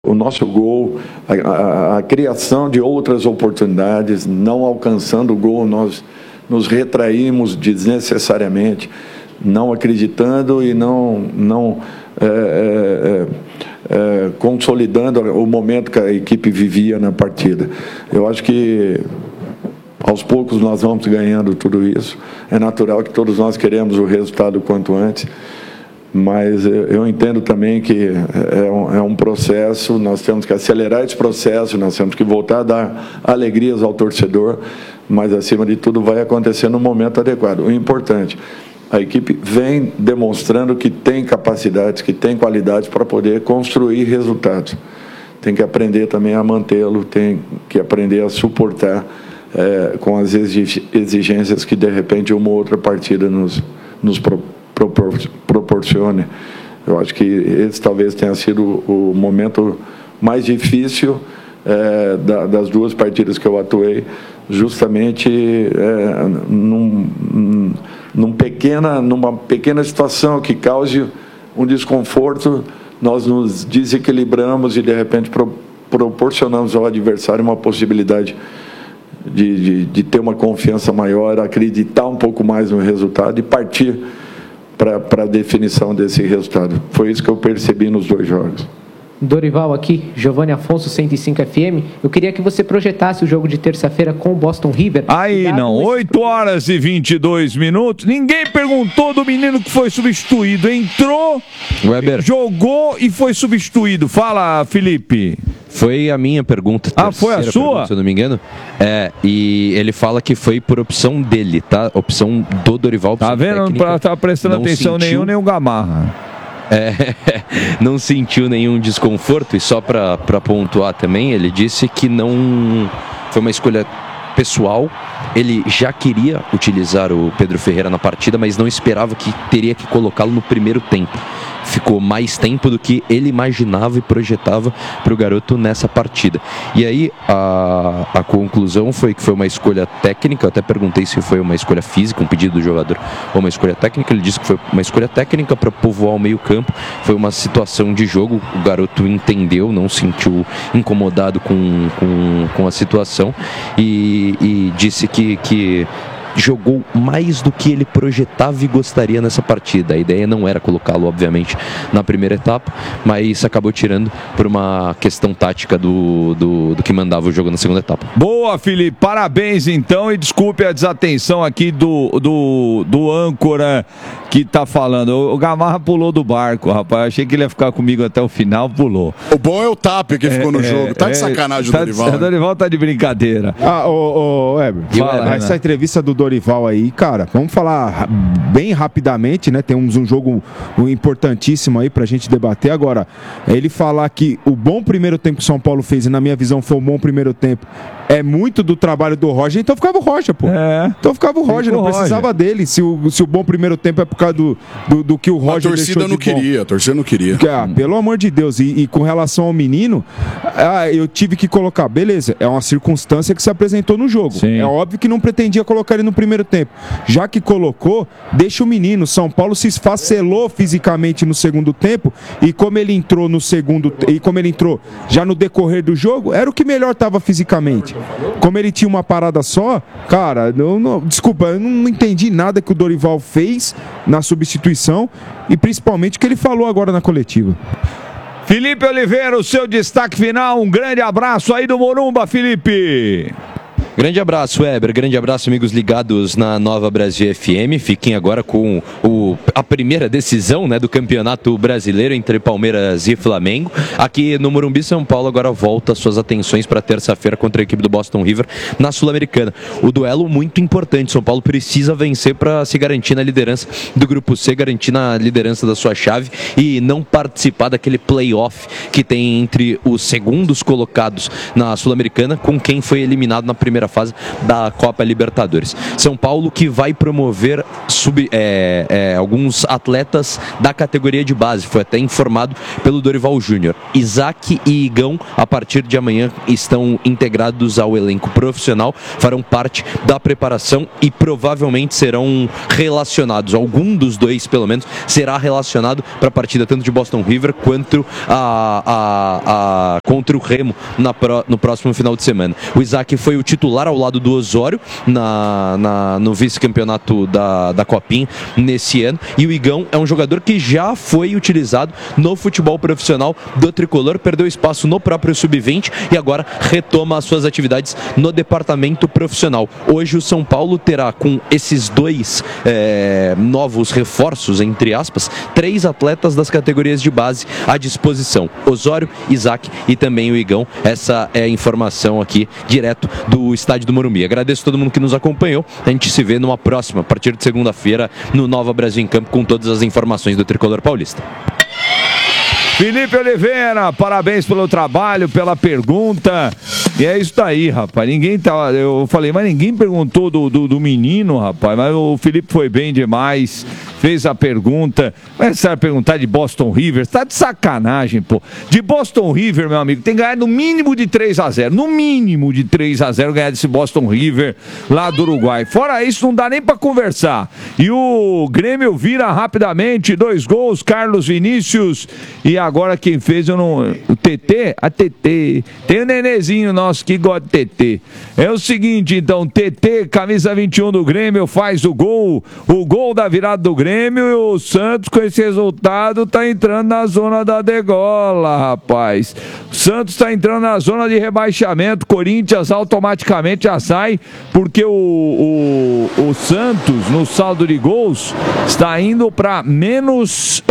O nosso gol, a criação de outras oportunidades, não alcançando o gol, nós nos retraímos desnecessariamente, não acreditando e não consolidando o momento que a equipe vivia na partida. Eu acho que aos poucos nós vamos ganhando tudo isso. É natural que todos nós queremos o resultado o quanto antes, mas eu entendo também que é um processo, nós temos que acelerar esse processo, nós temos que voltar a dar alegrias ao torcedor, mas, acima de tudo, vai acontecer no momento adequado. O importante, a equipe vem demonstrando que tem capacidades, que tem qualidades para poder construir resultados. Tem que aprender também a mantê-lo, tem que aprender a suportar com as exigências que, de repente, uma ou outra partida nos proporcione. Eu acho que esse talvez tenha sido o momento mais difícil das duas partidas que eu atuei, justamente numa pequena situação que cause um desconforto, nós nos desequilibramos e, de repente, proporcionamos ao adversário uma possibilidade de ter uma confiança maior, acreditar um pouco mais no resultado e partir para a definição desse resultado. Foi isso que eu percebi nos dois jogos. Dorival aqui, Giovanni Afonso, 105 FM. Eu queria que você projetasse o jogo de terça-feira com o Boston River. Aí não, 8 horas e 22 minutos. Ninguém perguntou do menino que foi substituído. Entrou, Weber, jogou e foi substituído. Fala, Felipe. Foi a minha pergunta. Foi a sua? Pergunta, se eu não me engano. E ele fala que foi por opção dele, tá? Opção do Dorival. Tá vendo? Não tá prestando atenção nenhum, nem o Gamarra. Não sentiu nenhum desconforto, e só para pontuar também, ele disse que não foi uma escolha pessoal. Ele já queria utilizar o Pedro Ferreira na partida, mas não esperava que teria que colocá-lo no primeiro tempo. Ficou mais tempo do que ele imaginava e projetava para o garoto nessa partida. E aí a conclusão foi que foi uma escolha técnica. Eu até perguntei se foi uma escolha física, um pedido do jogador, ou uma escolha técnica. Ele disse que foi uma escolha técnica para povoar o meio-campo. Foi uma situação de jogo, o garoto entendeu, não se sentiu incomodado com a situação e disse que jogou mais do que ele projetava e gostaria nessa partida. A ideia não era colocá-lo, obviamente, na primeira etapa, mas acabou tirando por uma questão tática do que mandava o jogo na segunda etapa. Boa, Felipe, parabéns então, e desculpe a desatenção aqui do âncora que tá falando. O Gamarra pulou do barco, rapaz. Achei que ele ia ficar comigo até o final, pulou. O bom é o Tapia que ficou no jogo. Tá de sacanagem o Dorival. O Dorival tá de brincadeira. Weber, essa entrevista do Dorival aí, cara, vamos falar bem rapidamente, né? Temos um jogo importantíssimo aí pra gente debater. Agora, ele falar que o bom primeiro tempo que o São Paulo fez, e na minha visão foi um bom primeiro tempo, é muito do trabalho do Roger, então ficava o Roger, pô. Então ficava o Roger, não precisava dele. Se o bom primeiro tempo é por causa do que o Roger deixou de bom. A torcida não queria. Pelo amor de Deus. E com relação ao menino, eu tive que colocar, beleza, é uma circunstância que se apresentou no jogo. Sim. É óbvio que não pretendia colocar ele no primeiro tempo. Já que colocou, deixa o menino. São Paulo se esfacelou fisicamente no segundo tempo, e como ele entrou já no decorrer do jogo, era o que melhor estava fisicamente. Como ele tinha uma parada só, cara, desculpa, eu não entendi nada que o Dorival fez na substituição, e principalmente o que ele falou agora na coletiva. Felipe Oliveira, o seu destaque final. Um grande abraço aí do Morumba, Felipe. Grande abraço, Weber. Grande abraço, amigos ligados na Nova Brasil FM. Fiquem agora com a primeira decisão, né, do Campeonato Brasileiro entre Palmeiras e Flamengo. Aqui no Morumbi, São Paulo agora volta suas atenções para terça-feira contra a equipe do Boston River na Sul-Americana. O duelo muito importante. São Paulo precisa vencer para se garantir na liderança do Grupo C, garantir na liderança da sua chave e não participar daquele play-off que tem entre os segundos colocados na Sul-Americana com quem foi eliminado na primeira fase da Copa Libertadores. São Paulo que vai promover alguns atletas da categoria de base, foi até informado pelo Dorival Júnior. Isaac e Igão, a partir de amanhã, estão integrados ao elenco profissional, farão parte da preparação e provavelmente serão relacionados, algum dos dois pelo menos, será relacionado para a partida tanto de Boston River quanto contra o Remo no próximo final de semana. O Isaac foi o titular ao lado do Osório no vice-campeonato da Copinha nesse ano, e o Igão é um jogador que já foi utilizado no futebol profissional do Tricolor, perdeu espaço no próprio Sub-20 e agora retoma as suas atividades no departamento profissional. Hoje o São Paulo terá, com esses dois novos reforços, entre aspas, 3 atletas das categorias de base à disposição: Osório, Isaac e também o Igão. Essa é a informação aqui direto do estádio do Morumbi. Agradeço a todo mundo que nos acompanhou. A gente se vê numa próxima, a partir de segunda-feira, no Nova Brasil em Campo, com todas as informações do Tricolor Paulista. Felipe Oliveira, parabéns pelo trabalho, pela pergunta. E é isso daí, rapaz. Eu falei, mas ninguém perguntou do menino, rapaz. Mas o Felipe foi bem demais. Fez a pergunta. Mas você vai perguntar de Boston River? Tá de sacanagem, pô. De Boston River, meu amigo, tem que ganhar no mínimo de 3-0. No mínimo de 3-0 ganhar desse Boston River lá do Uruguai. Fora isso, não dá nem pra conversar. E o Grêmio vira rapidamente, 2 gols, Carlos Vinícius. E agora quem fez, o TT? A TT. Tem o Nenezinho nosso que gosta de TT. É o seguinte, então, TT, camisa 21 do Grêmio, faz o gol da virada do Grêmio, e o Santos, com esse resultado, tá entrando na zona da degola, rapaz. O Santos tá entrando na zona de rebaixamento, Corinthians automaticamente já sai, porque o Santos, no saldo de gols, está indo para menos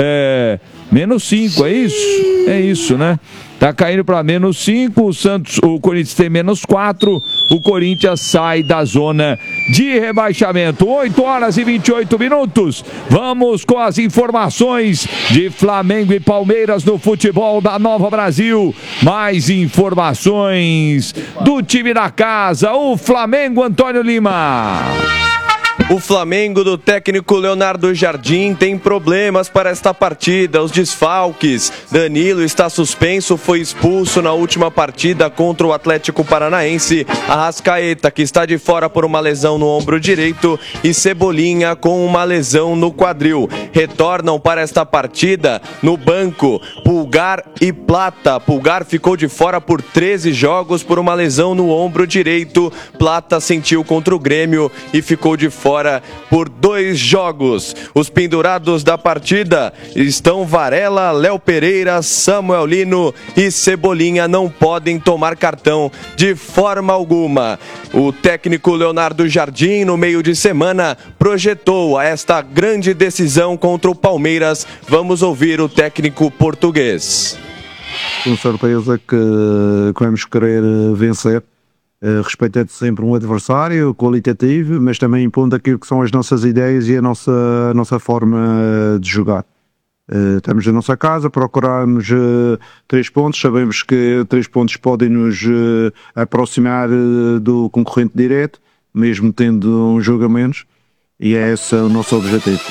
5, é isso? É isso, né? Tá caindo para menos 5, o Corinthians tem menos 4, o Corinthians sai da zona de rebaixamento. 8 horas e 28 minutos. Vamos com as informações de Flamengo e Palmeiras no futebol da Nova Brasil. Mais informações do time da casa, o Flamengo, Antônio Lima. O Flamengo do técnico Leonardo Jardim tem problemas para esta partida. Os desfalques: Danilo está suspenso, foi expulso na última partida contra o Atlético Paranaense. Arrascaeta, que está de fora por uma lesão no ombro direito, e Cebolinha com uma lesão no quadril. Retornam para esta partida no banco Pulgar e Plata. Pulgar ficou de fora por 13 jogos por uma lesão no ombro direito. Plata sentiu contra o Grêmio e ficou de fora por 2 jogos. Os pendurados da partida estão Varela, Léo Pereira, Samuel Lino e Cebolinha. Não podem tomar cartão de forma alguma. O técnico Leonardo Jardim, no meio de semana, projetou esta grande decisão contra o Palmeiras. Vamos ouvir o técnico português. Com certeza que vamos querer vencer, respeitando sempre um adversário qualitativo, mas também impondo aquilo que são as nossas ideias e a nossa forma de jogar. Estamos na nossa casa, procuramos 3 pontos, sabemos que 3 pontos podem nos aproximar do concorrente direto, mesmo tendo um jogo a menos, e é esse o nosso objetivo.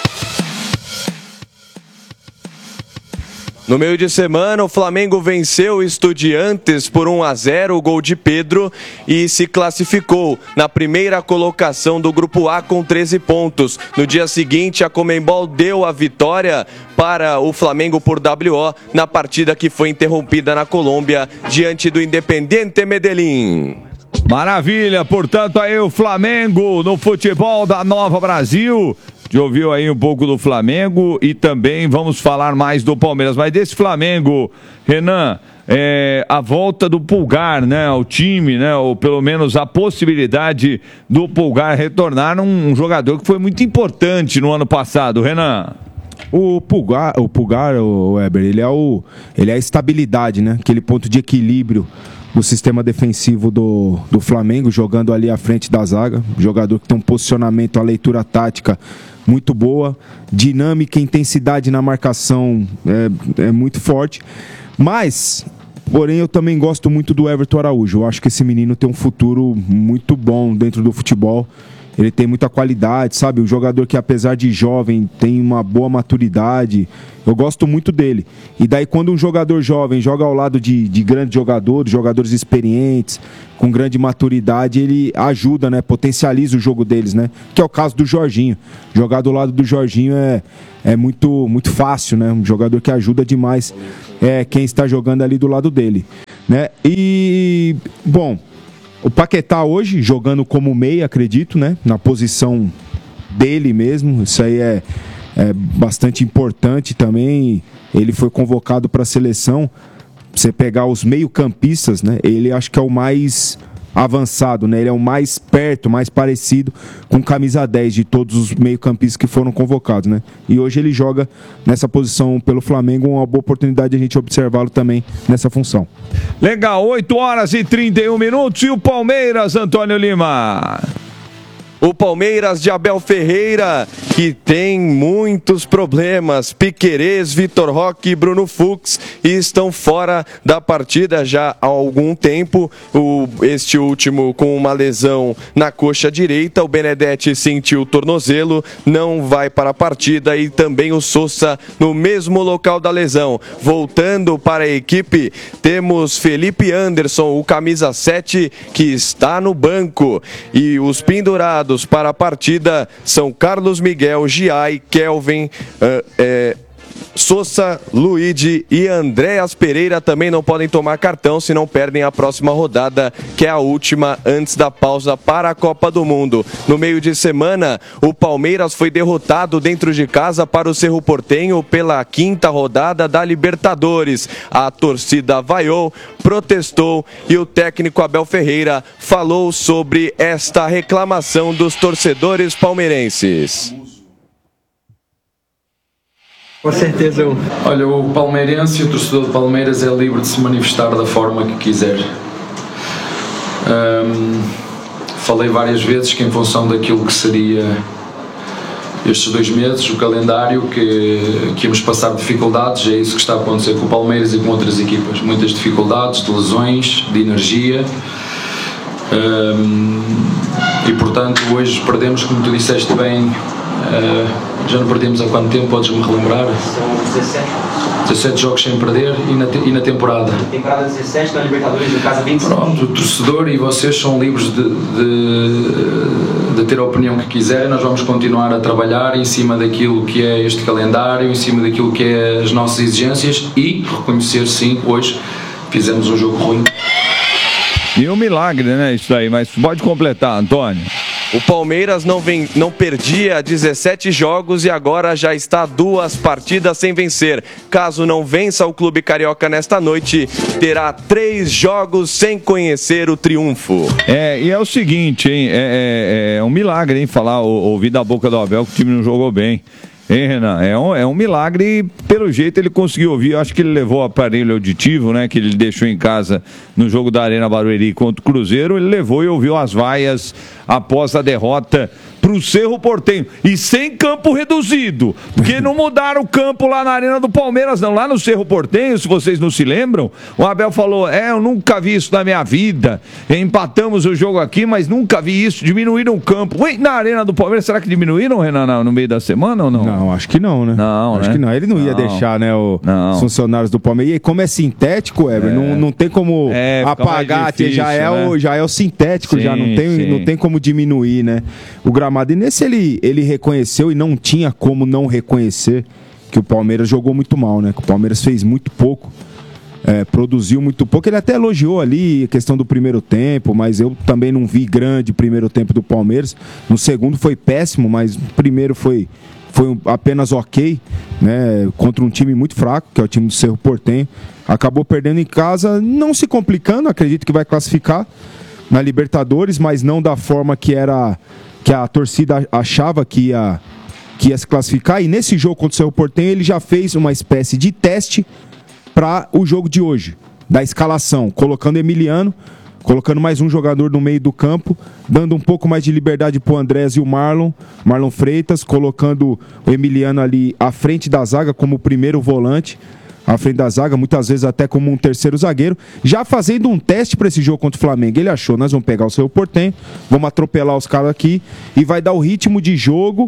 No meio de semana, o Flamengo venceu o Estudiantes por 1-0, o gol de Pedro, e se classificou na primeira colocação do Grupo A com 13 pontos. No dia seguinte, a Conmebol deu a vitória para o Flamengo por WO na partida que foi interrompida na Colômbia diante do Independiente Medellín. Maravilha, portanto aí o Flamengo no futebol da Nova Brasil. Já ouviu aí um pouco do Flamengo e também vamos falar mais do Palmeiras. Mas desse Flamengo, Renan, a volta do Pulgar, né, ao time, né, ou pelo menos a possibilidade do Pulgar retornar, um jogador que foi muito importante no ano passado, Renan. O Pulgar, o Weber, ele é a estabilidade, né? Aquele ponto de equilíbrio do sistema defensivo do Flamengo, jogando ali à frente da zaga. Jogador que tem um posicionamento, a leitura tática muito boa, dinâmica e intensidade na marcação é muito forte. Mas Porém, eu também gosto muito do Everton Araújo. Eu acho que esse menino tem um futuro muito bom dentro do futebol. Ele tem muita qualidade, sabe? Um jogador que, apesar de jovem, tem uma boa maturidade. Eu gosto muito dele. E daí, quando um jogador jovem joga ao lado de grandes jogadores experientes, com grande maturidade, ele ajuda, né? Potencializa o jogo deles, né? Que é o caso do Jorginho. Jogar do lado do Jorginho é muito, muito fácil, né? Um jogador que ajuda demais quem está jogando ali do lado dele, né? E, bom... O Paquetá hoje, jogando como meia, acredito, né? Na posição dele mesmo. Isso aí é bastante importante também. Ele foi convocado para a seleção. Você pegar os meio-campistas, né? Ele acho que é o mais avançado, né? Ele é o mais perto, mais parecido com camisa 10 de todos os meio-campistas que foram convocados, né? E hoje ele joga nessa posição pelo Flamengo, uma boa oportunidade de a gente observá-lo também nessa função. Legal, 8h31 e o Palmeiras, Antônio Lima. O Palmeiras de Abel Ferreira, que tem muitos problemas. Piquerez, Vitor Roque e Bruno Fux estão fora da partida já há algum tempo. Este último com uma lesão na coxa direita. O Benedetti sentiu o tornozelo, não vai para a partida. E também o Sousa no mesmo local da lesão. Voltando para a equipe, temos Felipe Anderson, o camisa 7, que está no banco. E os pendurados para a partida são Carlos Miguel, Giai, Kelvin, Sousa, Luigi e Andréas Pereira também não podem tomar cartão, se não perdem a próxima rodada, que é a última antes da pausa para a Copa do Mundo. No meio de semana, o Palmeiras foi derrotado dentro de casa para o Cerro Porteño pela 5ª rodada da Libertadores. A torcida vaiou, protestou e o técnico Abel Ferreira falou sobre esta reclamação dos torcedores palmeirenses. Com certeza eu. Olha, o palmeirense e o torcedor de Palmeiras é livre de se manifestar da forma que quiser. Falei várias vezes que em função daquilo que seria estes 2 meses, o calendário, que íamos passar dificuldades, é isso que está a acontecer com o Palmeiras e com outras equipas. Muitas dificuldades, de lesões, de energia. E portanto hoje perdemos, como tu disseste bem, já não perdemos há quanto tempo, podes-me relembrar? São 17 jogos sem perder e na temporada. Na temporada 17, na Libertadores, no caso 25. Pronto, o torcedor e vocês são livres de ter a opinião que quiserem. Nós vamos continuar a trabalhar em cima daquilo que é este calendário, em cima daquilo que é as nossas exigências e reconhecer, sim, hoje fizemos um jogo ruim. E um milagre, né, isso aí, mas pode completar, Antônio. O Palmeiras não perdia 17 jogos e agora já está 2 partidas sem vencer. Caso não vença o clube carioca nesta noite, terá 3 jogos sem conhecer o triunfo. E é o seguinte, hein, é um milagre, hein, ouvir da boca do Abel que o time não jogou bem. Hein, Renan? É um milagre, pelo jeito ele conseguiu ouvir. Eu acho que ele levou o aparelho auditivo, né, que ele deixou em casa no jogo da Arena Barueri contra o Cruzeiro. Ele levou e ouviu as vaias após a derrota pro Cerro Porteño. E sem campo reduzido, porque não mudaram o campo lá na Arena do Palmeiras, não. Lá no Cerro Porteño, se vocês não se lembram, o Abel falou, eu nunca vi isso na minha vida. Empatamos o jogo aqui, mas nunca vi isso. Diminuíram o campo. Ué, na Arena do Palmeiras, será que diminuíram, Renan, no meio da semana ou não? Não, acho que não, né? Não, acho que não. Ele não ia deixar, né, os funcionários do Palmeiras. E como é sintético, não tem como apagar, difícil, já é o sintético, sim, já não tem como diminuir, né? O gramado. E nesse ele reconheceu e não tinha como não reconhecer que o Palmeiras jogou muito mal, né? Que o Palmeiras fez muito pouco, produziu muito pouco. Ele até elogiou ali a questão do primeiro tempo, mas eu também não vi grande primeiro tempo do Palmeiras. No segundo foi péssimo, mas o primeiro foi apenas ok, né? Contra um time muito fraco, que é o time do Cerro Porteño. Acabou perdendo em casa, não se complicando, acredito que vai classificar na Libertadores, mas não da forma que a torcida achava que ia se classificar. E nesse jogo contra o Cerro Porteño ele já fez uma espécie de teste para o jogo de hoje, da escalação, colocando Emiliano, colocando mais um jogador no meio do campo, dando um pouco mais de liberdade para o Andrés e o Marlon Freitas, colocando o Emiliano ali à frente da zaga como primeiro volante, à frente da zaga, muitas vezes até como um terceiro zagueiro, já fazendo um teste para esse jogo contra o Flamengo. Ele achou, nós vamos pegar o Cerro Porteño, vamos atropelar os caras aqui e vai dar o ritmo de jogo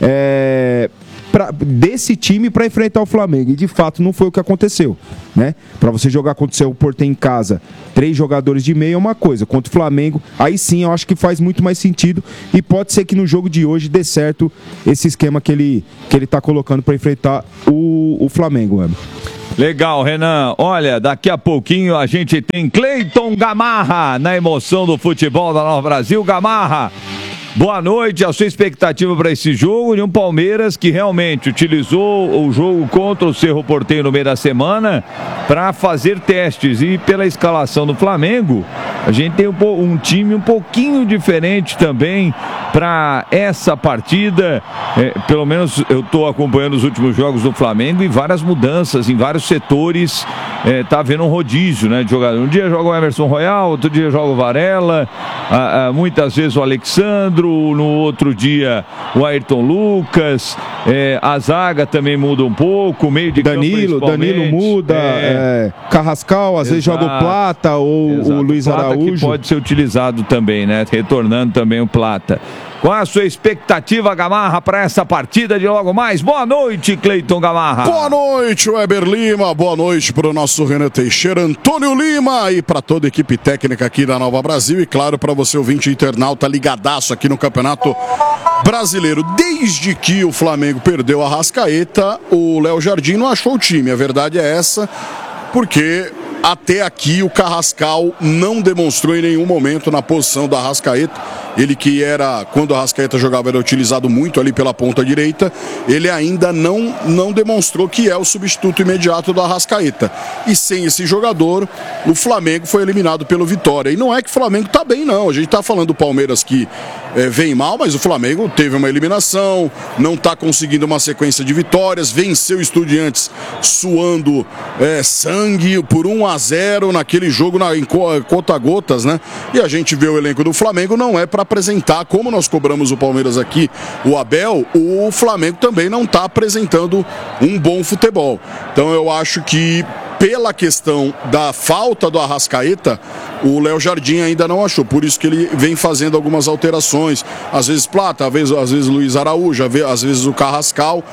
desse time para enfrentar o Flamengo. E de fato não foi o que aconteceu, né? Para você jogar contra o Cerro Porteño em casa, 3 jogadores de meio é uma coisa. Contra o Flamengo, aí sim eu acho que faz muito mais sentido e pode ser que no jogo de hoje dê certo esse esquema que ele tá colocando para enfrentar o Flamengo, mano. Legal, Renan. Olha, daqui a pouquinho a gente tem Cleiton Gamarra na emoção do futebol da Nova Brasil. Gamarra, boa noite. A sua expectativa para esse jogo de um Palmeiras que realmente utilizou o jogo contra o Cerro Porteño no meio da semana para fazer testes, e pela escalação do Flamengo a gente tem um time um pouquinho diferente também para essa partida. Pelo menos eu estou acompanhando os últimos jogos do Flamengo e várias mudanças em vários setores. Tá havendo um rodízio, né, de jogador. Um dia joga o Emerson Royal, outro dia joga o Varela, muitas vezes o Alexandro, no outro dia o Ayrton Lucas, a zaga também muda um pouco, o meio de Danilo muda, Carrascal às vezes joga o Plata ou o Luiz Araújo, que pode ser utilizado também, né, retornando também o Plata. Qual a sua expectativa, Gamarra, para essa partida de logo mais? Boa noite, Cleiton Gamarra. Boa noite, Weber Lima. Boa noite para o nosso Renan Teixeira, Antônio Lima, e para toda a equipe técnica aqui da Nova Brasil. E claro, para você ouvinte internauta ligadaço aqui no Campeonato Brasileiro. Desde que o Flamengo perdeu a Arrascaeta, o Léo Jardim não achou o time. A verdade é essa, porque até aqui o Carrascal não demonstrou em nenhum momento na posição da Arrascaeta. Ele que era, quando a Arrascaeta jogava, era utilizado muito ali pela ponta direita. Ele ainda não demonstrou que é o substituto imediato da Arrascaeta. E sem esse jogador, o Flamengo foi eliminado pelo Vitória. E não é que o Flamengo tá bem, não. A gente tá falando do Palmeiras que vem mal, mas o Flamengo teve uma eliminação, não tá conseguindo uma sequência de vitórias, venceu o Estudiantes suando sangue por 1-0 naquele jogo em conta-gotas, né? E a gente vê o elenco do Flamengo, não é para apresentar, como nós cobramos o Palmeiras aqui, o Abel, o Flamengo também não está apresentando um bom futebol. Então eu acho que pela questão da falta do Arrascaeta, o Léo Jardim ainda não achou. Por isso que ele vem fazendo algumas alterações. Às vezes Plata, às vezes Luiz Araújo, às vezes o Carrascal.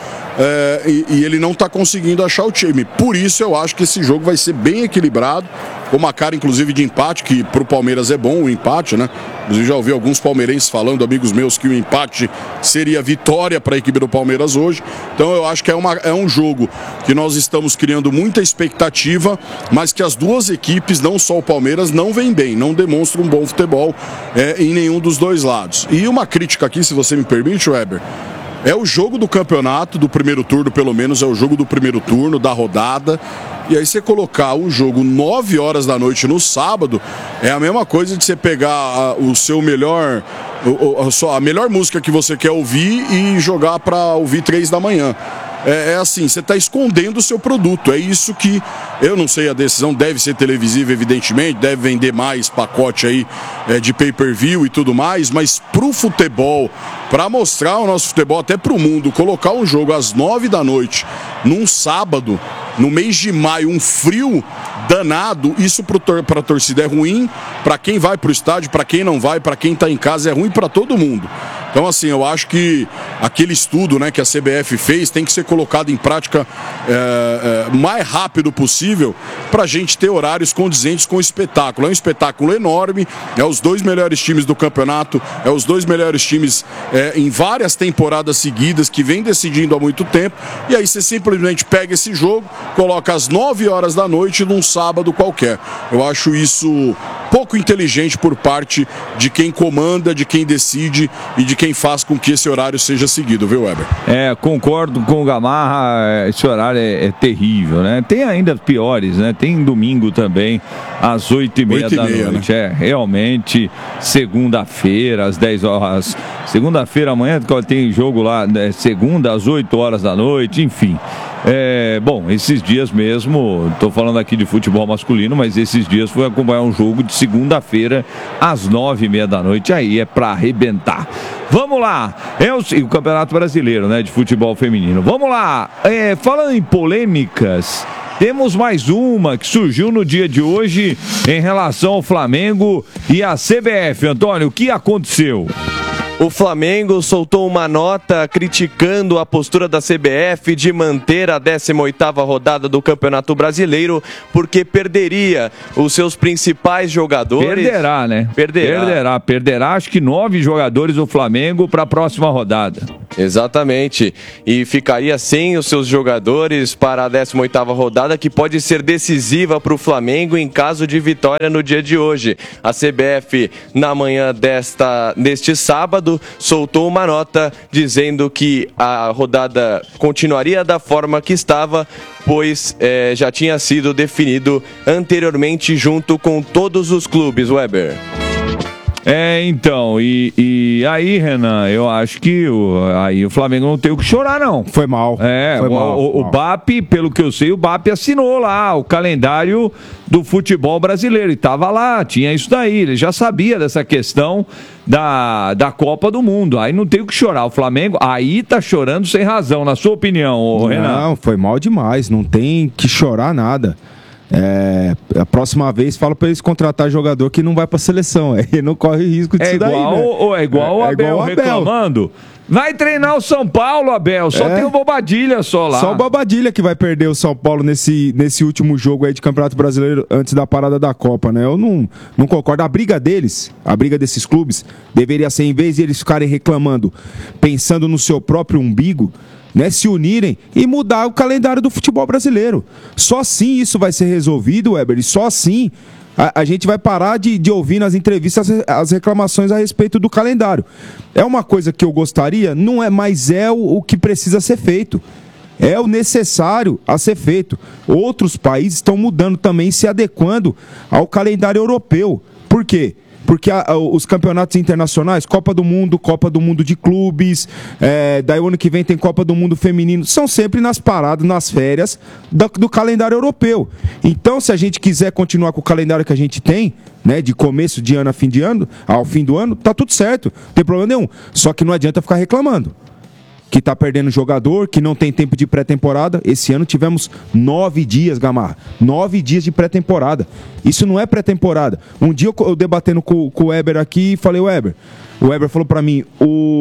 E ele não está conseguindo achar o time. Por isso eu acho que esse jogo vai ser bem equilibrado, com uma cara inclusive de empate, que para o Palmeiras é bom o empate, né? Inclusive já ouvi alguns palmeirenses falando, amigos meus, que o empate seria vitória para a equipe do Palmeiras hoje. Então eu acho que é um jogo que nós estamos criando muita expectativa, mas que as duas equipes, não só o Palmeiras, não vêm bem, não demonstram um bom futebol em nenhum dos dois lados. E uma crítica aqui, se você me permite, Weber, é o jogo do campeonato, do primeiro turno pelo menos, é o jogo do primeiro turno, da rodada. E aí você colocar o jogo 9 horas da noite no sábado, é a mesma coisa de você pegar o seu melhor, a melhor música que você quer ouvir e jogar para ouvir 3 da manhã. É assim, você está escondendo o seu produto. É isso que, eu não sei, a decisão deve ser televisiva, evidentemente, deve vender mais pacote aí de pay-per-view e tudo mais, mas pro futebol, para mostrar o nosso futebol até pro mundo, colocar um jogo às 9 da noite, num sábado, no mês de maio, um frio danado, isso para a torcida é ruim, para quem vai pro estádio, para quem não vai, para quem está em casa, é ruim para todo mundo. Então, assim, eu acho que aquele estudo, né, que a CBF fez tem que ser colocado em prática o mais rápido possível para a gente ter horários condizentes com o espetáculo. É um espetáculo enorme, é os 2 melhores times do campeonato, é os 2 melhores times em várias temporadas seguidas, que vem decidindo há muito tempo, e aí você simplesmente pega esse jogo, coloca às 9 horas da noite num sábado qualquer. Eu acho isso pouco inteligente por parte de quem comanda, de quem decide e de quem faz com que esse horário seja seguido, viu, Weber? Concordo com o Gamarra, esse horário é terrível, né? Tem ainda piores, né? Tem domingo também, às 8h30 da noite. Né? Realmente, segunda-feira, às 10 horas. Segunda-feira, amanhã tem jogo lá, segunda, às 8 horas da noite, enfim. Bom, esses dias mesmo, estou falando aqui de futebol masculino, mas esses dias fui acompanhar um jogo de segunda-feira às 9h30 da noite, aí é para arrebentar. Vamos lá, o Campeonato Brasileiro, né, de futebol feminino. Vamos lá, falando em polêmicas, Temos mais uma que surgiu no dia de hoje em relação ao Flamengo e à CBF. Antônio, o que aconteceu? O Flamengo soltou uma nota criticando a postura da CBF de manter a 18ª rodada do Campeonato Brasileiro, porque perderia os seus principais jogadores. Perderá, né? Perderá acho que 9 jogadores do Flamengo para a próxima rodada. Exatamente. E ficaria sem os seus jogadores para a 18ª rodada, que pode ser decisiva para o Flamengo em caso de vitória no dia de hoje. A CBF, na manhã deste sábado, soltou uma nota dizendo que a rodada continuaria da forma que estava, pois já tinha sido definido anteriormente junto com todos os clubes, Weber. Então, e aí, Renan, eu acho que aí o Flamengo não tem o que chorar, não. Foi mal. O BAP, pelo que eu sei, o BAP assinou lá o calendário do futebol brasileiro, e tava lá, tinha isso daí, ele já sabia dessa questão da Copa do Mundo, aí não tem o que chorar, o Flamengo aí tá chorando sem razão, na sua opinião, Renan? Não, foi mal demais, não tem que chorar nada. A próxima vez fala pra eles contratar jogador que não vai pra seleção, aí não corre risco disso daí, né? É igual o Abel reclamando. Vai treinar o São Paulo, Abel. Só tem o Bobadilha lá. Só o Bobadilha que vai perder o São Paulo nesse último jogo aí de Campeonato Brasileiro antes da parada da Copa, né? Eu não concordo. A briga desses clubes, deveria ser, em vez de eles ficarem reclamando, pensando no seu próprio umbigo, né, se unirem e mudar o calendário do futebol brasileiro. Só assim isso vai ser resolvido, Weber, e só assim a gente vai parar de ouvir nas entrevistas as reclamações a respeito do calendário. É uma coisa que eu gostaria, não é, mas é o que precisa ser feito. É o necessário a ser feito. Outros países estão mudando também, se adequando ao calendário europeu. Por quê? Porque os campeonatos internacionais, Copa do Mundo de clubes, daí o ano que vem tem Copa do Mundo feminino, são sempre nas paradas, nas férias do calendário europeu. Então, se a gente quiser continuar com o calendário que a gente tem, né, de começo de ano a fim de ano, ao fim do ano, tá tudo certo, não tem problema nenhum. Só que não adianta ficar reclamando que tá perdendo jogador, que não tem tempo de pré-temporada. Esse ano tivemos 9 dias, Gamarra. 9 dias de pré-temporada. Isso não é pré-temporada. Um dia eu debatendo com o Weber aqui, falei, Weber. O Weber falou pra mim,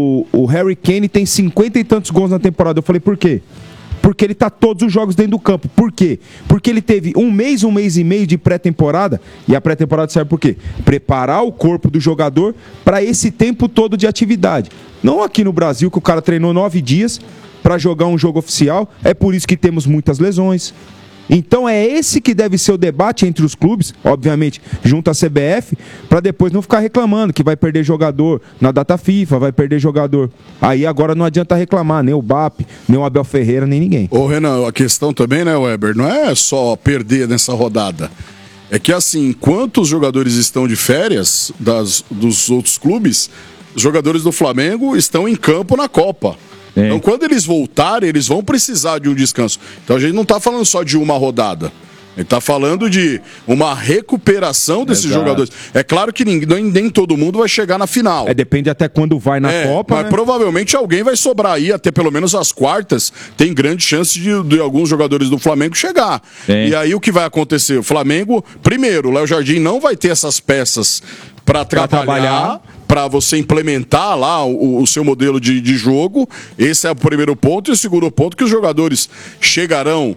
o Harry Kane tem 50 e tantos gols na temporada. Eu falei, por quê? Porque ele tá todos os jogos dentro do campo. Por quê? Porque ele teve um mês e meio de pré-temporada, e a pré-temporada serve por quê? Preparar o corpo do jogador para esse tempo todo de atividade. Não aqui no Brasil, que o cara treinou 9 dias para jogar um jogo oficial. É por isso que temos muitas lesões. Então é esse que deve ser o debate entre os clubes, obviamente, junto à CBF, para depois não ficar reclamando que vai perder jogador na data FIFA, vai perder jogador. Aí agora não adianta reclamar, nem o BAP, nem o Abel Ferreira, nem ninguém. Ô Renan, a questão também, né, Weber, não é só perder nessa rodada. É que assim, enquanto os jogadores estão de férias dos outros clubes, os jogadores do Flamengo estão em campo na Copa. Então, quando eles voltarem, eles vão precisar de um descanso. Então, a gente não está falando só de uma rodada. A gente está falando de uma recuperação desses jogadores. É claro que nem todo mundo vai chegar na final. Depende até quando vai na Copa. Mas provavelmente alguém vai sobrar aí, até pelo menos as quartas. Tem grande chance de alguns jogadores do Flamengo chegar. E aí o que vai acontecer? O Flamengo, primeiro, o Léo Jardim não vai ter essas peças para trabalhar, para você implementar lá o seu modelo de jogo. Esse é o primeiro ponto. E o segundo ponto, que os jogadores chegarão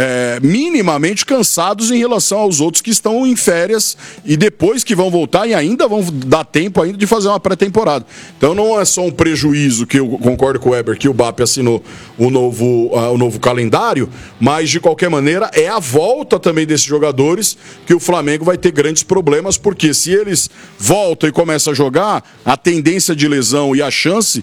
minimamente cansados em relação aos outros que estão em férias e depois que vão voltar e ainda vão dar tempo ainda de fazer uma pré-temporada. Então não é só um prejuízo, que eu concordo com o Weber, que o BAP assinou o novo calendário, mas de qualquer maneira é a volta também desses jogadores que o Flamengo vai ter grandes problemas, porque se eles voltam e começam a jogar, a tendência de lesão e a chance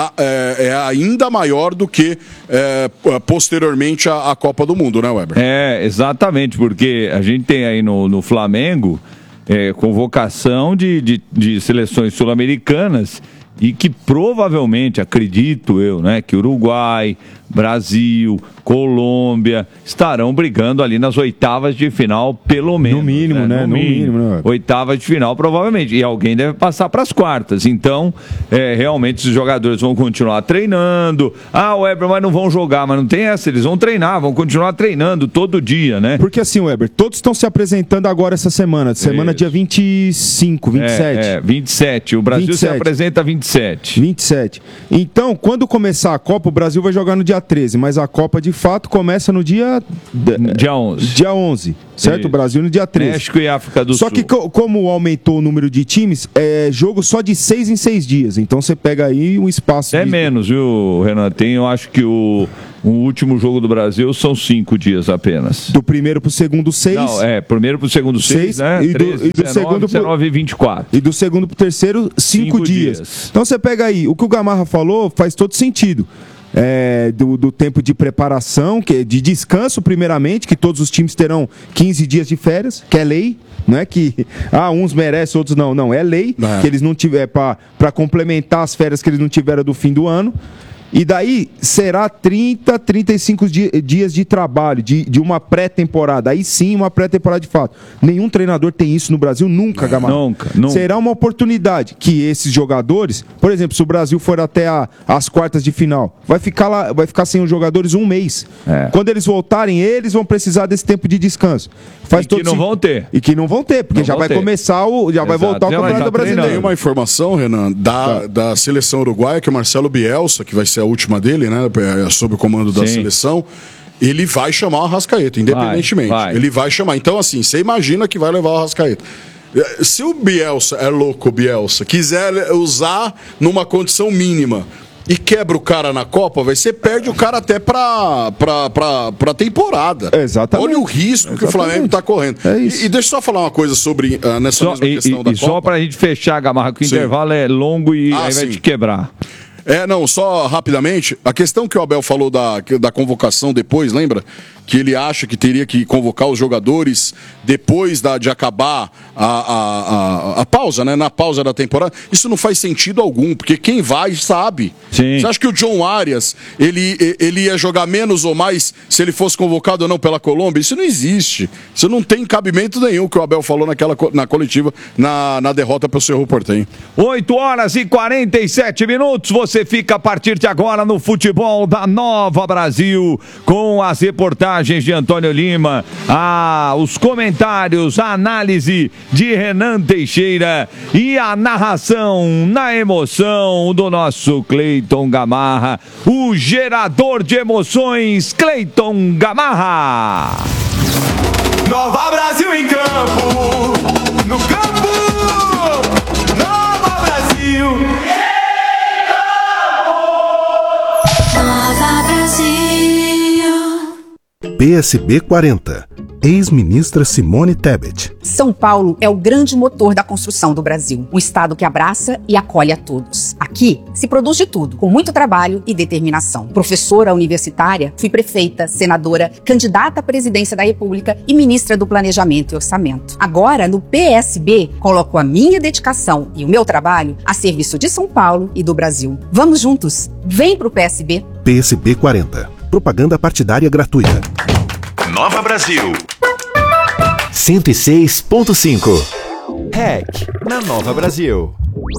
é ainda maior do que posteriormente a Copa do Mundo, né, Weber? Exatamente, porque a gente tem aí no Flamengo convocação de seleções sul-americanas e que provavelmente, acredito eu, né, que Uruguai, Brasil, Colômbia estarão brigando ali nas oitavas de final, pelo menos. No mínimo, né? No mínimo, né? Oitavas de final, provavelmente. E alguém deve passar para as quartas. Então, realmente, os jogadores vão continuar treinando. Weber, mas não vão jogar. Mas não tem essa, eles vão treinar, vão continuar treinando todo dia, né? Porque assim, Weber, todos estão se apresentando agora essa semana. Semana dia 25, 27. 27. O Brasil 27. Se apresenta 27. 27. Então, quando começar a Copa, o Brasil vai jogar no dia 13, mas a Copa de fato começa no dia 11. Dia 11, certo? Isso. O Brasil no dia 13. México e África do Sul. Só que como aumentou o número de times, é jogo só de 6 em 6 dias. Então você pega aí um espaço... menos, viu, Renan? Eu acho que o último jogo do Brasil são 5 dias apenas. Do primeiro pro segundo 6. Não, primeiro pro segundo 6, né? E 13, do 19, segundo 19 e 24. E do segundo pro terceiro, 5 dias. Então você pega aí, o que o Gamarra falou faz todo sentido. Do tempo de preparação, de descanso primeiramente, que todos os times terão 15 dias de férias, que é lei, não é que uns merecem, outros não, é lei, que eles não tiveram para complementar as férias que eles não tiveram do fim do ano. E daí será 30, 35 dias de trabalho, de uma pré-temporada. Aí sim, uma pré-temporada de fato. Nenhum treinador tem isso no Brasil, nunca, Gamarra. Nunca. Será uma oportunidade que esses jogadores, por exemplo, se o Brasil for até as quartas de final, vai ficar sem os jogadores um mês. Quando eles voltarem, eles vão precisar desse tempo de descanso. Vão ter. E que não vão ter, porque já vai começar vai voltar o Campeonato Brasileiro. Tem uma informação, Renan, da seleção uruguaia, que o Marcelo Bielsa, que vai ser a última dele, né, sob o comando da seleção, ele vai chamar o Arrascaeta, independentemente. Ele vai chamar. Então, assim, você imagina que vai levar o Arrascaeta. Se o Bielsa quiser usar numa condição mínima e quebra o cara na Copa, você perde o cara até pra temporada. Exatamente. Olha o risco que o Flamengo tá correndo. E deixa eu só falar uma coisa sobre nessa mesma questão da Copa. E só pra gente fechar, Gamarra, que o intervalo é longo e aí vai te quebrar. Só rapidamente, a questão que o Abel falou da convocação depois, lembra? Que ele acha que teria que convocar os jogadores depois de acabar a pausa, né? Na pausa da temporada. Isso não faz sentido algum, porque quem vai sabe. Sim. Você acha que o John Arias, ele ia jogar menos ou mais se ele fosse convocado ou não pela Colômbia? Isso não existe. Isso não tem cabimento nenhum que o Abel falou na coletiva, na derrota para o Cerro Porteño. 8h47. Você fica a partir de agora no futebol da Nova Brasil, com as reportagens de Antônio Lima, os comentários, a análise de Renan Teixeira e a narração na emoção do nosso Cleiton Gamarra, o gerador de emoções, Cleiton Gamarra. Nova Brasil em campo, no campo, Nova Brasil. Nova Brasil. PSB 40. Ex-ministra Simone Tebet. São Paulo é o grande motor da construção do Brasil. Um estado que abraça e acolhe a todos. Aqui se produz de tudo, com muito trabalho e determinação. Professora universitária, fui prefeita, senadora, candidata à presidência da República e ministra do Planejamento e Orçamento. Agora, no PSB, coloco a minha dedicação e o meu trabalho a serviço de São Paulo e do Brasil. Vamos juntos. Vem pro PSB. PSB 40. Propaganda partidária gratuita. Nova Brasil. 106.5. REC na Nova Brasil.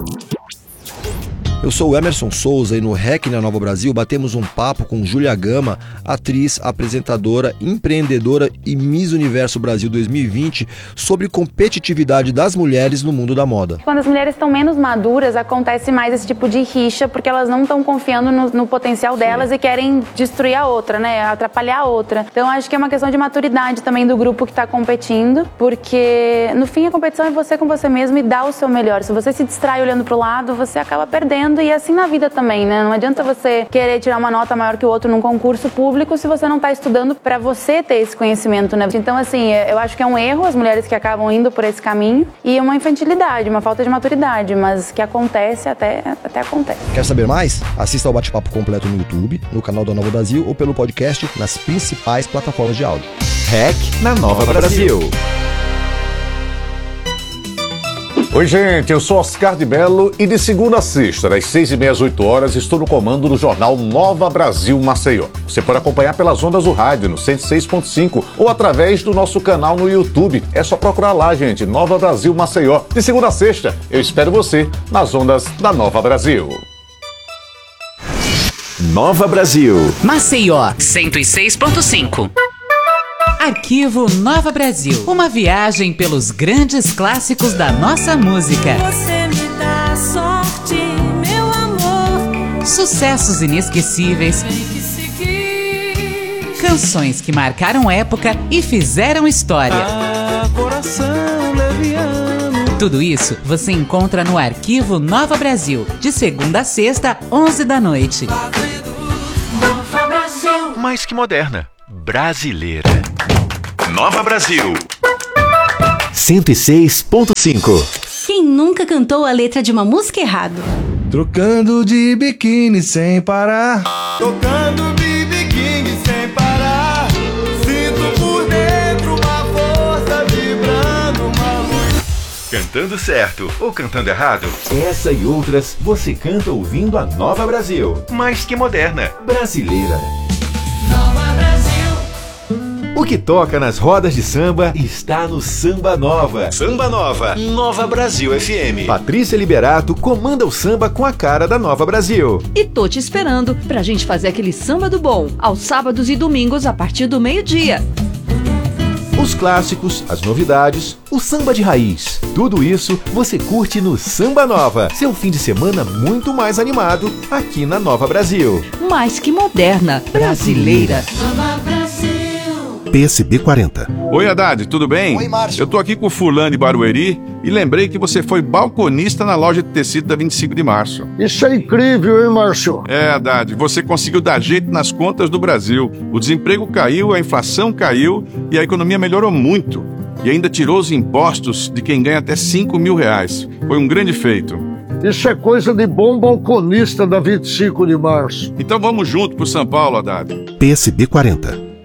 Eu sou o Emerson Souza e no REC na Nova Brasil batemos um papo com Júlia Gama, atriz, apresentadora, empreendedora e Miss Universo Brasil 2020, sobre competitividade das mulheres no mundo da moda. Quando as mulheres estão menos maduras, acontece mais esse tipo de rixa, porque elas não estão confiando no potencial delas e querem destruir a outra, né? Atrapalhar a outra. Então acho que é uma questão de maturidade também do grupo que está competindo, porque no fim a competição é você com você mesmo e dar o seu melhor. Se você se distrai olhando para o lado, você acaba perdendo. E assim na vida também, né? Não adianta você querer tirar uma nota maior que o outro num concurso público se você não está estudando para você ter esse conhecimento, né? Então, assim, eu acho que é um erro as mulheres que acabam indo por esse caminho e uma infantilidade, uma falta de maturidade, mas que acontece, até acontece. Quer saber mais? Assista ao bate-papo completo no YouTube, no canal da Nova Brasil ou pelo podcast nas principais plataformas de áudio. REC na Nova Brasil. Oi, gente, eu sou Oscar de Mello e de segunda a sexta, das 6h30 às 8h, estou no comando do jornal Nova Brasil Maceió. Você pode acompanhar pelas ondas do rádio no 106.5 ou através do nosso canal no YouTube. É só procurar lá, gente, Nova Brasil Maceió. De segunda a sexta, eu espero você nas ondas da Nova Brasil. Nova Brasil. Maceió 106.5. Arquivo Nova Brasil. Uma viagem pelos grandes clássicos da nossa música. Você me dá sorte, meu amor. Sucessos inesquecíveis. Canções que marcaram época e fizeram história. Coração leviano. Tudo isso você encontra no Arquivo Nova Brasil, de segunda a sexta, 11 da noite. Nova Brasil. Mais que moderna, brasileira. Nova Brasil 106.5. Quem nunca cantou a letra de uma música errado? Trocando de biquíni sem parar. Tocando BB King sem parar. Sinto por dentro uma força vibrando, uma luz. Cantando certo ou cantando errado? Essa e outras você canta ouvindo a Nova Brasil. Mais que moderna, brasileira. O que toca nas rodas de samba está no Samba Nova. Samba Nova, Nova Brasil FM. Patrícia Liberato comanda o samba com a cara da Nova Brasil. E tô te esperando pra gente fazer aquele samba do bom, aos sábados e domingos a partir do meio-dia. Os clássicos, as novidades, o samba de raiz. Tudo isso você curte no Samba Nova. Seu fim de semana muito mais animado aqui na Nova Brasil. Mais que moderna, brasileira. Nova Brasil. PSB 40. Oi, Haddad, tudo bem? Oi, Márcio. Eu tô aqui com o fulano de Barueri e lembrei que você foi balconista na loja de tecido da 25 de março. Isso é incrível, hein, Márcio? É, Haddad, você conseguiu dar jeito nas contas do Brasil. O desemprego caiu, a inflação caiu e a economia melhorou muito. E ainda tirou os impostos de quem ganha até R$5.000. Foi um grande feito. Isso é coisa de bom balconista da 25 de março. Então vamos junto pro São Paulo, Haddad. PSB 40.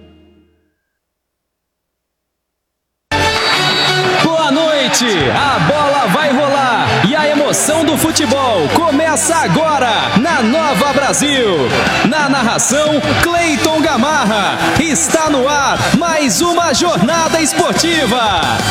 A bola vai rolar e a emoção do futebol começa agora na Nova Brasil. Na narração, Cleiton Gamarra. Está no ar mais uma jornada esportiva.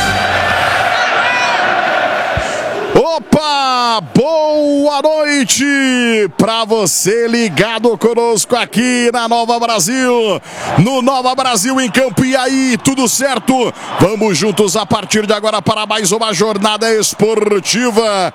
Opa, boa noite pra você ligado conosco aqui na Nova Brasil, no Nova Brasil em Campo. E aí, tudo certo? Vamos juntos a partir de agora para mais uma jornada esportiva,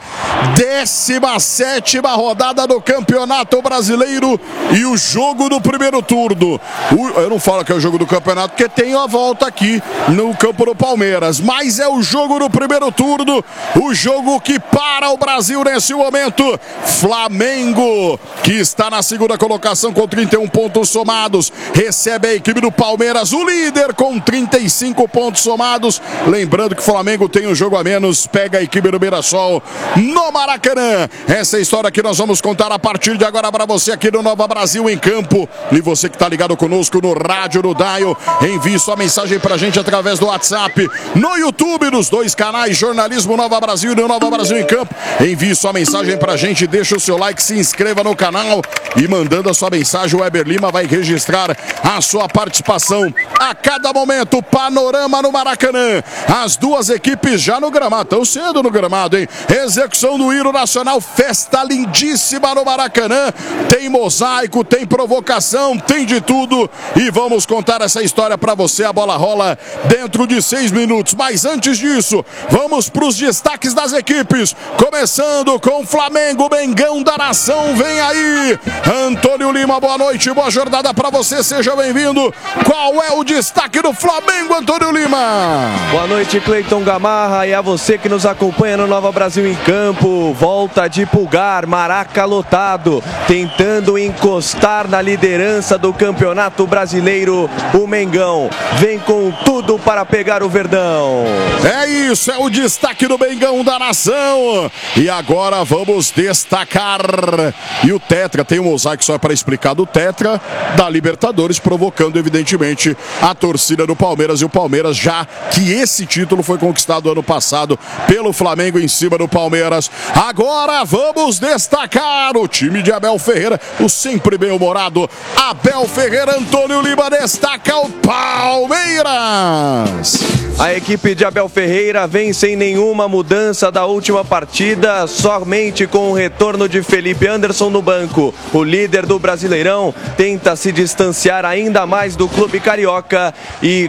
17ª rodada do Campeonato Brasileiro e o jogo do primeiro turno. Eu não falo que é o jogo do campeonato porque tem a volta aqui no campo do Palmeiras, mas é o jogo do primeiro turno, o jogo que para o Brasil nesse momento. Flamengo, que está na segunda colocação com 31 pontos somados, recebe a equipe do Palmeiras, o líder com 35 pontos somados. Lembrando que o Flamengo tem um jogo a menos, pega a equipe do Mirassol no Maracanã. Essa é a história que nós vamos contar a partir de agora para você aqui no Nova Brasil em Campo. E você que está ligado conosco no rádio, no Dial, envie sua mensagem para a gente através do WhatsApp, no YouTube, nos dois canais Jornalismo Nova Brasil e no Nova Brasil em Campo. Envie sua mensagem pra gente, deixa o seu like, se inscreva no canal e mandando a sua mensagem, o Weber Lima vai registrar a sua participação. A cada momento, panorama no Maracanã, as duas equipes já no gramado, tão cedo no gramado, hein? Execução do hino nacional, festa lindíssima no Maracanã, tem mosaico, tem provocação, tem de tudo e vamos contar essa história pra você. A bola rola dentro de 6 minutos, mas antes disso, vamos pros destaques das equipes. Começando com o Flamengo, Mengão da Nação, vem aí, Antônio Lima, boa noite, boa jornada pra você, seja bem-vindo. Qual é o destaque do Flamengo, Antônio Lima? Boa noite, Cleiton Gamarra, e a você que nos acompanha no Nova Brasil em Campo. Volta de Pulgar, Maraca lotado, tentando encostar na liderança do Campeonato Brasileiro. O Mengão vem com tudo para pegar o Verdão. É isso, é o destaque do Mengão da Nação. E agora vamos destacar. E o Tetra, tem um mosaico só para explicar do Tetra da Libertadores, provocando evidentemente a torcida do Palmeiras. E o Palmeiras, já que esse título foi conquistado ano passado pelo Flamengo em cima do Palmeiras. Agora vamos destacar o time de Abel Ferreira, o sempre bem-humorado Abel Ferreira. Antônio Lima destaca o Palmeiras. A equipe de Abel Ferreira vem sem nenhuma mudança da última partida, somente com o retorno de Felipe Anderson no banco. O líder do Brasileirão tenta se distanciar ainda mais do clube carioca e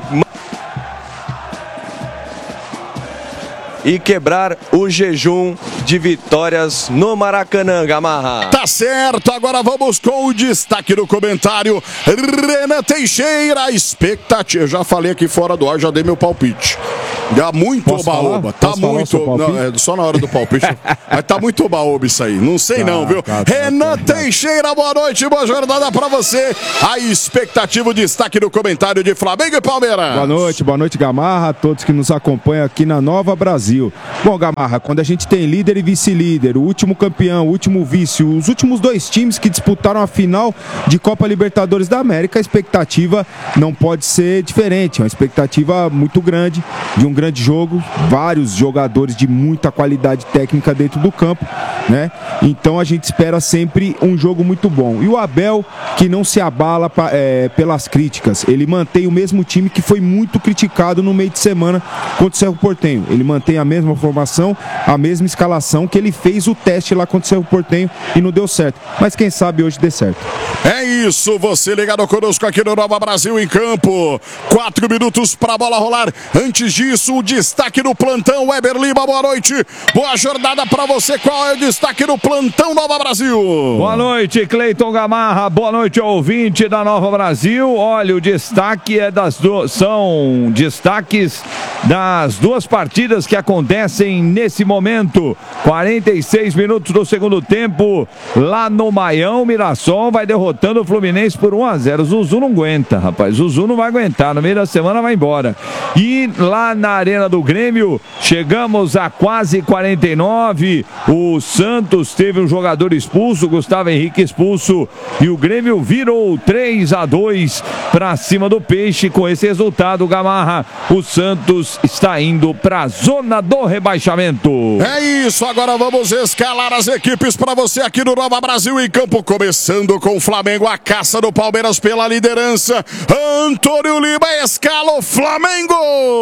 quebrar o jejum de vitórias no Maracanã, Gamarra. Tá certo, agora vamos com o destaque do comentário. Renan Teixeira, expectativa. Eu já falei aqui fora do ar, já dei meu palpite. Tá muito oba-oba. Tá muito. Não, é só na hora do palpite. Mas tá muito oba-oba isso aí. Não sei não, viu? Renan Teixeira, boa noite, boa jornada pra você. A expectativa, o destaque do comentário de Flamengo e Palmeiras. Boa noite, Gamarra, a todos que nos acompanham aqui na Nova Brasil. Bom, Gamarra, quando a gente tem líder e vice-líder, o último campeão, o último vice, os últimos dois times que disputaram a final de Copa Libertadores da América, a expectativa não pode ser diferente. É uma expectativa muito grande de um grande jogo, vários jogadores de muita qualidade técnica dentro do campo, né? Então a gente espera sempre um jogo muito bom. E o Abel, que não se abala pelas críticas, ele mantém o mesmo time que foi muito criticado no meio de semana contra o Cerro Porteño. Ele mantém a mesma formação, a mesma escalação que ele fez o teste lá contra o Cerro Porteño e não deu certo. Mas quem sabe hoje dê certo. É isso, você ligado conosco aqui no Nova Brasil em campo. 4 minutos pra bola rolar. Antes disso, o destaque do plantão. Weber Lima, boa noite. Boa jornada pra você. Qual é o destaque do plantão Nova Brasil? Boa noite, Cleiton Gamarra. Boa noite, ouvinte da Nova Brasil. Olha, o destaque é são destaques das duas partidas que acontecem nesse momento. 46 minutos do segundo tempo, lá no Maião. Mirassol vai derrotando o Fluminense por 1-0. Zuzu não aguenta, rapaz. Zuzu não vai aguentar. No meio da semana vai embora. E lá na Arena do Grêmio, chegamos a quase 49. O Santos teve um jogador expulso, Gustavo Henrique expulso, e o Grêmio virou 3-2 para cima do Peixe. Com esse resultado, Gamarra, o Santos está indo para a zona do rebaixamento. É isso, agora vamos escalar as equipes para você aqui no Nova Brasil em campo, começando com o Flamengo, a caça do Palmeiras pela liderança. Antônio Lima escala o Flamengo.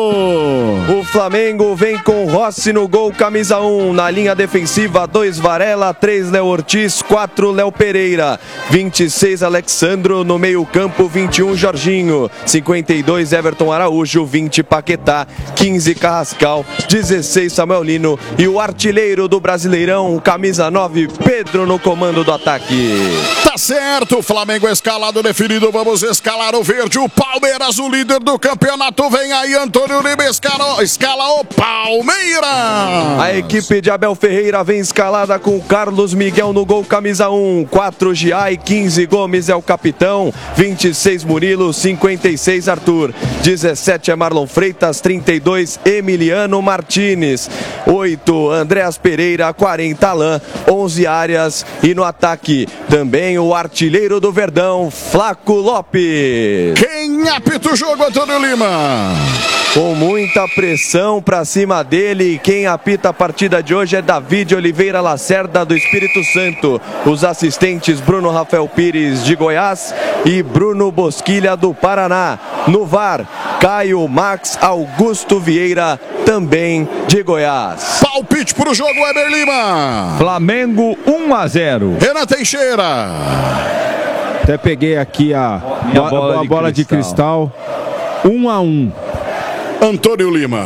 O Flamengo vem com Rossi no gol, camisa 1. Na linha defensiva, 2 Varela, 3 Léo Ortiz, 4 Léo Pereira, 26 Alexandro. No meio campo, 21 Jorginho, 52 Everton Araújo, 20 Paquetá, 15 Carrascal, 16 Samuel Lino e o artilheiro do Brasileirão, camisa 9, Pedro no comando do ataque. Tá certo, o Flamengo escalado, definido. Vamos escalar o verde, o Palmeiras, o líder do campeonato. Vem aí, Antônio Lima escala o Palmeiras. A equipe de Abel Ferreira vem escalada com Carlos Miguel no gol, camisa 1, 4 Giai, 15 Gomes é o capitão, 26 Murilo, 56 Arthur, 17 é Marlon Freitas, 32 Emiliano Martinez, 8 Andréas Pereira, 40 Alain, 11 Arias e no ataque também o artilheiro do Verdão, Flaco Lopes. Quem apita o jogo, Antônio Lima? Com muita pressão pra cima dele, quem apita a partida de hoje é David Oliveira Lacerda do Espírito Santo. Os assistentes Bruno Rafael Pires de Goiás e Bruno Bosquilha do Paraná. No VAR, Caio Max Augusto Vieira, também de Goiás. Palpite pro jogo, Weber Lima. Flamengo 1-0. Renan Teixeira. Até peguei aqui a bola de cristal. 1-1. Antônio Lima.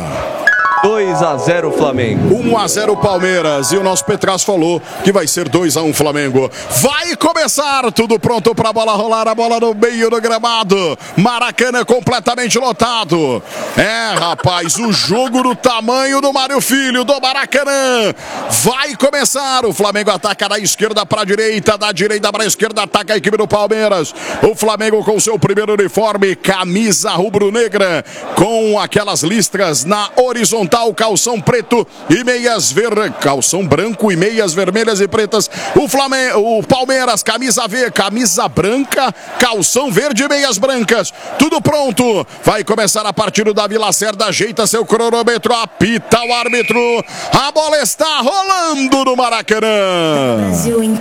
2-0 Flamengo. 1-0 Palmeiras. E o nosso Petraz falou que vai ser 2-1 Flamengo. Vai começar, tudo pronto pra bola rolar, a bola no meio do gramado. Maracanã completamente lotado. É, rapaz, o jogo do tamanho do Mário Filho, do Maracanã. Vai começar, o Flamengo ataca da esquerda pra direita, da direita pra esquerda, ataca a equipe do Palmeiras. O Flamengo com seu primeiro uniforme, camisa rubro-negra, com aquelas listras na horizontal frontal, calção preto e meias calção branco e meias vermelhas e pretas. O Palmeiras, camisa V, camisa branca, calção verde e meias brancas. Tudo pronto. Vai começar a partida. Davi Lacerda ajeita seu cronômetro, apita o árbitro. A bola está rolando no Maracanã. Brasil em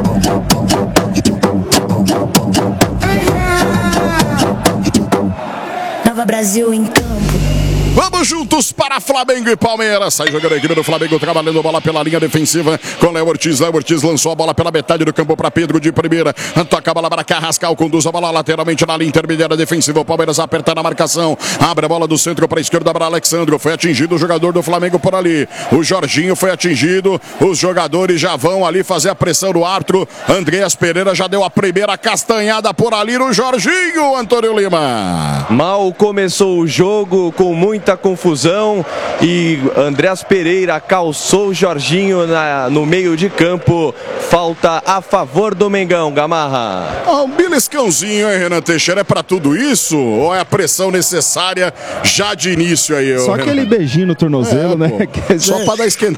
Nova Brasil em campo. Vamos juntos para Flamengo e Palmeiras. Sai jogando a equipe do Flamengo, trabalhando a bola pela linha defensiva com Léo Ortiz. Léo Ortiz lançou a bola pela metade do campo para Pedro de primeira. Toca a bola para Carrascal, conduz a bola lateralmente na linha intermediária defensiva. O Palmeiras aperta na marcação. Abre a bola do centro para a esquerda para Alexandro. Foi atingido o jogador do Flamengo por ali. O Jorginho foi atingido. Os jogadores já vão ali fazer a pressão no árbitro. Andreas Pereira já deu a primeira castanhada por ali no Jorginho, Antônio Lima. Mal começou o jogo com muita confusão e Andreas Pereira calçou o Jorginho no meio de campo. Falta a favor do Mengão, Gamarra. Um beliscãozinho, hein, Renan Teixeira? É pra tudo isso? Ou é a pressão necessária já de início aí? Só aquele beijinho no tornozelo, né? Só pra dar esquentada.